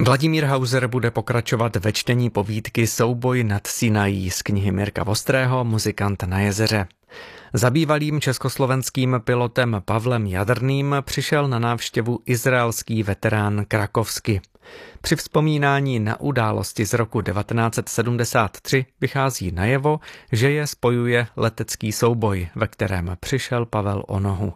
Vladimír Hauser bude pokračovat ve čtení povídky Souboj nad Sinají z knihy Mirka Vostrého Muzikant na jezeře. Za bývalým československým pilotem Pavlem Jadrným přišel na návštěvu izraelský veterán Krakovsky. Při vzpomínání na události z roku 1973 vychází najevo, že je spojuje letecký souboj, ve kterém přišel Pavel o nohu.